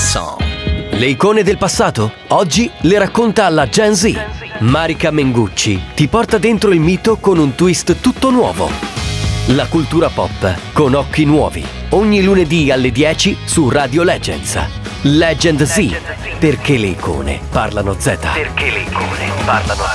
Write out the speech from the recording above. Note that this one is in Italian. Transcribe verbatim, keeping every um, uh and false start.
song. Le icone del passato? Oggi le racconta alla Gen Z. Marica Mengucci ti porta dentro il mito con un twist tutto nuovo. La cultura pop con occhi nuovi. Ogni lunedì alle dieci su Radio Legends. Legend Z. Perché le icone parlano Z. Perché le icone parlano Z.